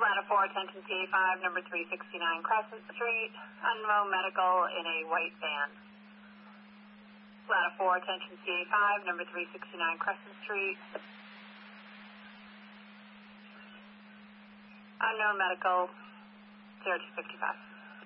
Ladder 4, attention CA5, number 369 Crescent Street, unknown medical in a white van. Ladder 4, attention CA5, number 369 Crescent Street, unknown medical, 0255.